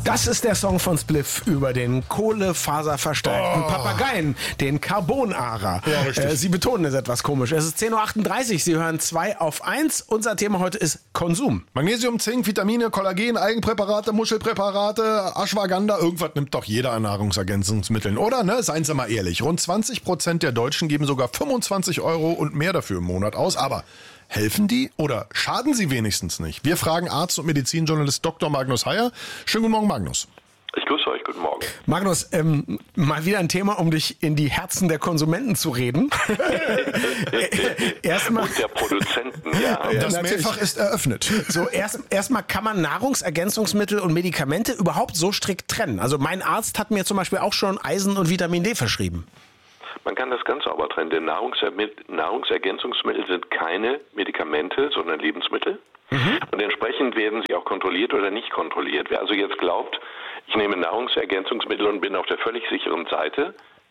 Das ist der Song von Spliff über den kohlefaserverstärkten Papageien, den Carbonara. Ja, richtig. Sie betonen es etwas komisch. Es ist 10.38 Uhr, Sie hören 2 auf 1. Unser Thema heute ist Konsum. Magnesium, Zink, Vitamine, Kollagen, Eigenpräparate, Muschelpräparate, Ashwagandha, irgendwas nimmt doch jeder an Nahrungsergänzungsmitteln, oder? Ne? Seien Sie mal ehrlich, rund 20% der Deutschen geben sogar 25 € und mehr dafür im Monat aus, aber helfen die oder schaden sie wenigstens nicht? Wir fragen Arzt und Medizinjournalist Dr. Magnus Heyer. Schönen guten Morgen, Magnus. Ich grüße euch, guten Morgen. Magnus, mal wieder ein Thema, um dich in die Herzen der Konsumenten zu reden. Erstmal und der Produzenten, ja. Das natürlich. Mehrfach ist eröffnet. So, erstmal kann man Nahrungsergänzungsmittel und Medikamente überhaupt so strikt trennen? Also mein Arzt hat mir zum Beispiel auch schon Eisen und Vitamin D verschrieben. Man kann das ganz sauber trennen, denn Nahrungsergänzungsmittel sind keine Medikamente, sondern Lebensmittel. Und entsprechend werden sie auch kontrolliert oder nicht kontrolliert. Wer also jetzt glaubt, ich nehme Nahrungsergänzungsmittel und bin auf der völlig sicheren Seite,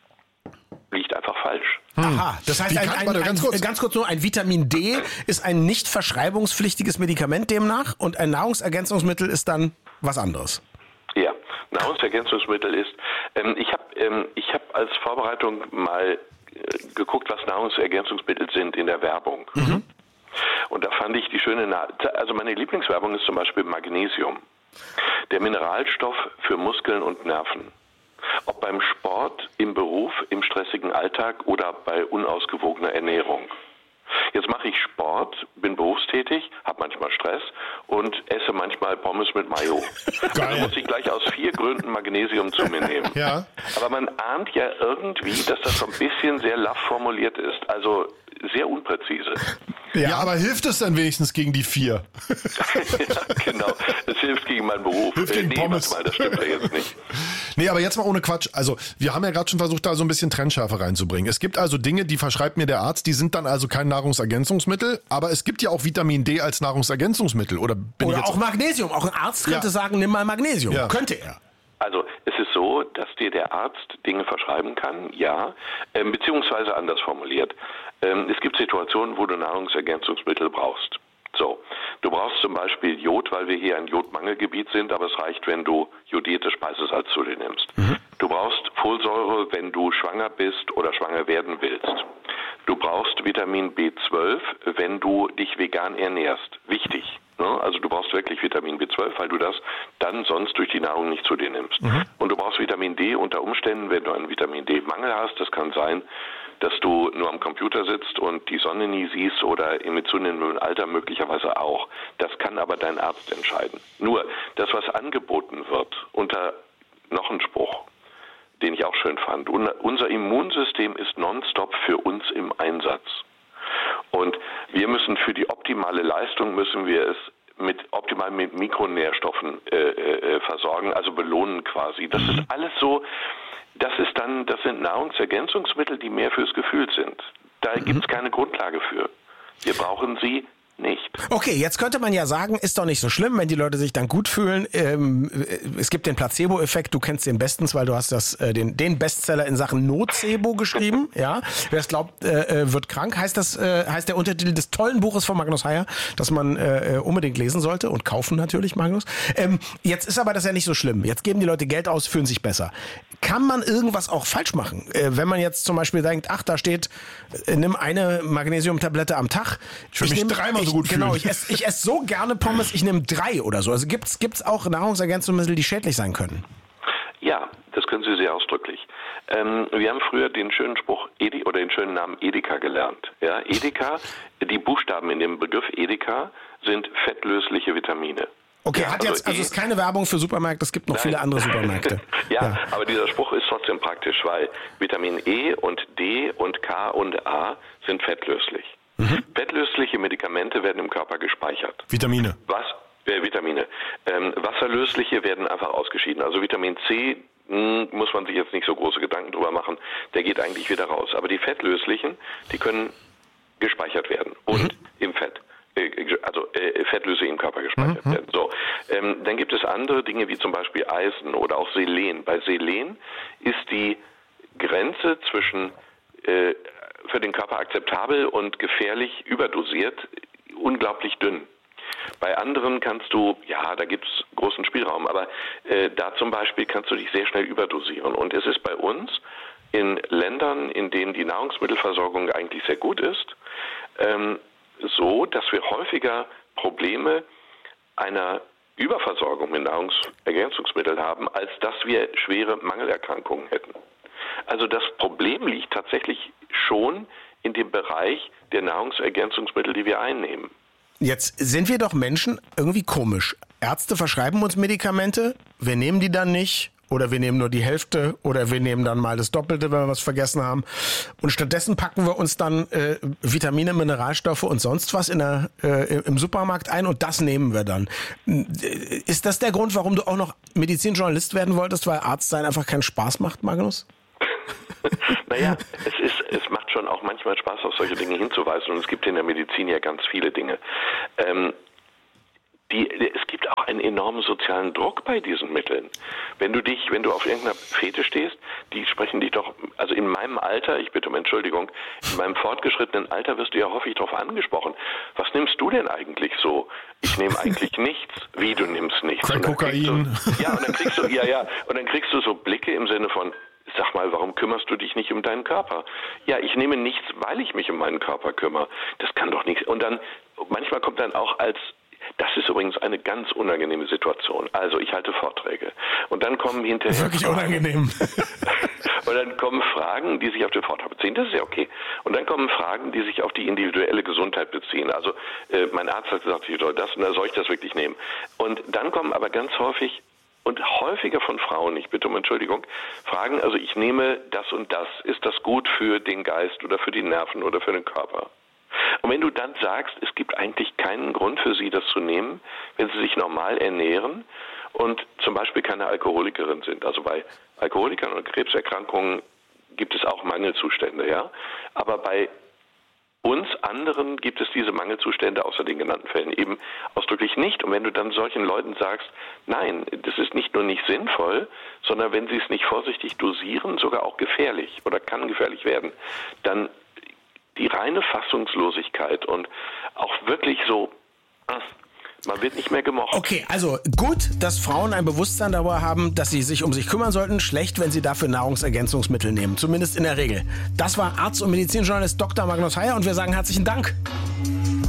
liegt einfach falsch. Aha, das heißt, ganz kurz nur, ein Vitamin D ist ein nicht verschreibungspflichtiges Medikament demnach und ein Nahrungsergänzungsmittel ist dann was anderes. Ja, Nahrungsergänzungsmittel ist, ich hab als Vorbereitung mal geguckt, was Nahrungsergänzungsmittel sind in der Werbung. Und da fand ich die also meine Lieblingswerbung ist zum Beispiel Magnesium. Der Mineralstoff für Muskeln und Nerven. Ob beim Sport, im Beruf, im stressigen Alltag oder bei unausgewogener Ernährung. Jetzt mache ich Sport, bin berufstätig, habe manchmal Stress und esse manchmal Pommes mit Mayo. Also muss ich gleich aus 4 Gründen Magnesium zu mir nehmen. Ja. Aber man ahnt ja irgendwie, dass das so ein bisschen sehr laff formuliert ist. Also sehr unpräzise. Ja, aber hilft es dann wenigstens gegen die 4? Ja, genau. Es hilft gegen meinen Beruf. Hilft gegen Pommes. Das stimmt ja jetzt nicht. Nee, aber jetzt mal ohne Quatsch. Also, wir haben ja gerade schon versucht, da so ein bisschen Trennschärfe reinzubringen. Es gibt also Dinge, die verschreibt mir der Arzt, die sind dann also kein Nahrungsergänzungsmittel, aber es gibt ja auch Vitamin D als Nahrungsergänzungsmittel. Oder auch Magnesium. Auch ein Arzt könnte sagen, nimm mal Magnesium. Ja. Könnte er. Also es ist so, dass dir der Arzt Dinge verschreiben kann, ja, beziehungsweise anders formuliert. Es gibt Situationen, wo du Nahrungsergänzungsmittel brauchst. So, du brauchst zum Beispiel Jod, weil wir hier ein Jodmangelgebiet sind, aber es reicht, wenn du jodiertes Speisesalz zu dir nimmst. Du brauchst Folsäure, wenn du schwanger bist oder schwanger werden willst. Du brauchst Vitamin B12, wenn du dich vegan ernährst. Wichtig. Ne? Also du brauchst wirklich Vitamin B12, weil du das dann sonst durch die Nahrung nicht zu dir nimmst. Und du brauchst Vitamin D unter Umständen, wenn du einen Vitamin D-Mangel hast. Das kann sein, dass du nur am Computer sitzt und die Sonne nie siehst oder im zunehmenden Alter möglicherweise auch. Das kann aber dein Arzt entscheiden. Nur, das, was angeboten wird, unter noch ein Spruch, den ich auch schön fand. Unser Immunsystem ist nonstop für uns im Einsatz. Und wir müssen für die optimale Leistung, müssen wir es mit Mikronährstoffen versorgen, also belohnen quasi. Das ist alles so, das sind Nahrungsergänzungsmittel, die mehr fürs Gefühl sind. Da gibt es keine Grundlage für. Wir brauchen sie nicht. Okay, jetzt könnte man ja sagen, ist doch nicht so schlimm, wenn die Leute sich dann gut fühlen. Es gibt den Placebo-Effekt, du kennst den bestens, weil du hast den Bestseller in Sachen Nocebo geschrieben. Ja, wer es glaubt, wird krank. Heißt der Untertitel des tollen Buches von Magnus Heyer, das man unbedingt lesen sollte und kaufen natürlich, Magnus. Jetzt ist aber das ja nicht so schlimm. Jetzt geben die Leute Geld aus, fühlen sich besser. Kann man irgendwas auch falsch machen? Wenn man jetzt zum Beispiel denkt, da steht, nimm eine Magnesiumtablette am Tag. Ich will mich dreimal so gut fühlen. Genau, ich esse so gerne Pommes, ich nehme 3 oder so. Also gibt's auch Nahrungsergänzungsmittel, die schädlich sein können? Ja, das können Sie sehr ausdrücklich. Wir haben früher den schönen Spruch oder den schönen Namen Edeka gelernt. Ja, Edeka, die Buchstaben in dem Begriff Edeka sind fettlösliche Vitamine. Okay, Ja, also ist keine Werbung für Supermärkte, es gibt noch viele andere Supermärkte. ja, aber dieser Spruch ist trotzdem praktisch, weil Vitamin E und D und K und A sind fettlöslich. Fettlösliche Medikamente werden im Körper gespeichert. Vitamine. Vitamine. Wasserlösliche werden einfach ausgeschieden. Also Vitamin C muss man sich jetzt nicht so große Gedanken drüber machen. Der geht eigentlich wieder raus. Aber die fettlöslichen, die können gespeichert werden. Und im Fett. Also Fettlöse im Körper gespeichert werden. So, dann gibt es andere Dinge wie zum Beispiel Eisen oder auch Selen. Bei Selen ist die Grenze zwischen für den Körper akzeptabel und gefährlich überdosiert unglaublich dünn. Bei anderen kannst du, da gibt es großen Spielraum, aber da zum Beispiel kannst du dich sehr schnell überdosieren. Und es ist bei uns in Ländern, in denen die Nahrungsmittelversorgung eigentlich sehr gut ist, so, dass wir häufiger Probleme einer Überversorgung mit Nahrungsergänzungsmitteln haben, als dass wir schwere Mangelerkrankungen hätten. Also das Problem liegt tatsächlich schon in dem Bereich der Nahrungsergänzungsmittel, die wir einnehmen. Jetzt sind wir doch Menschen irgendwie komisch. Ärzte verschreiben uns Medikamente, wir nehmen die dann nicht oder wir nehmen nur die Hälfte oder wir nehmen dann mal das Doppelte, wenn wir was vergessen haben. Und stattdessen packen wir uns dann Vitamine, Mineralstoffe und sonst was im Supermarkt ein und das nehmen wir dann. Ist das der Grund, warum du auch noch Medizinjournalist werden wolltest, weil Arzt sein einfach keinen Spaß macht, Magnus? Naja, es macht schon auch manchmal Spaß, auf solche Dinge hinzuweisen und es gibt in der Medizin ja ganz viele Dinge. Es gibt auch einen enormen sozialen Druck bei diesen Mitteln. Wenn du auf irgendeiner Fete stehst, die sprechen dich doch, also in meinem Alter, ich bitte um Entschuldigung, in meinem fortgeschrittenen Alter wirst du ja häufig darauf angesprochen. Und nimmst du denn eigentlich so? Ich nehme eigentlich nichts. Wie, du nimmst nichts? Kokain. Und dann kriegst du so Blicke im Sinne von, sag mal, warum kümmerst du dich nicht um deinen Körper? Ja, ich nehme nichts, weil ich mich um meinen Körper kümmere. Das kann doch nichts. Und dann, manchmal kommt dann auch das ist übrigens eine ganz unangenehme Situation. Also ich halte Vorträge und dann kommen hinterher... Wirklich unangenehm. Und dann kommen Fragen, die sich auf den Vortrag beziehen. Das ist ja okay. Und dann kommen Fragen, die sich auf die individuelle Gesundheit beziehen. Also mein Arzt hat gesagt, ich soll das und dann soll ich das wirklich nehmen. Und dann kommen aber ganz häufig und häufiger von Frauen, ich bitte um Entschuldigung, Fragen, also ich nehme das und das. Ist das gut für den Geist oder für die Nerven oder für den Körper? Und wenn du dann sagst, es gibt eigentlich keinen Grund für sie, das zu nehmen, wenn sie sich normal ernähren und zum Beispiel keine Alkoholikerin sind. Also bei Alkoholikern und Krebserkrankungen gibt es auch Mangelzustände, ja. Aber bei uns anderen gibt es diese Mangelzustände außer den genannten Fällen eben ausdrücklich nicht. Und wenn du dann solchen Leuten sagst, nein, das ist nicht nur nicht sinnvoll, sondern wenn sie es nicht vorsichtig dosieren, sogar auch gefährlich oder kann gefährlich werden, dann die reine Fassungslosigkeit und auch wirklich so, man wird nicht mehr gemocht. Okay, also gut, dass Frauen ein Bewusstsein darüber haben, dass sie sich um sich kümmern sollten. Schlecht, wenn sie dafür Nahrungsergänzungsmittel nehmen. Zumindest in der Regel. Das war Arzt und Medizinjournalist Dr. Magnus Heyer und wir sagen herzlichen Dank.